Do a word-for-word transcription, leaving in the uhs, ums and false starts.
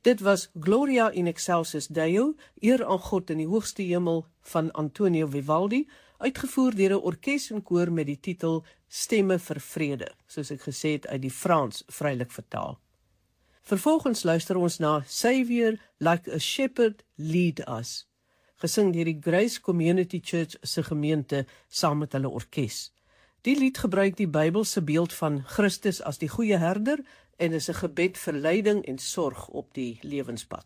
Dit was Gloria in Excelsis Deo, eer aan God in die hoogste hemel van Antonio Vivaldi, uitgevoer deur 'n orkes en koor met die titel Stemme vir Vrede, soos ek gesê het uit die Frans vrylik vertaal. Vervolgens luister ons na Saviour Like a Shepherd Lead Us, gesing deur die Grace Community Church se gemeente saam met hulle orkes. Die lied gebruik die Bybelse beeld van Christus as die goeie herder en is 'n gebed vir leiding en sorg op die lewenspad.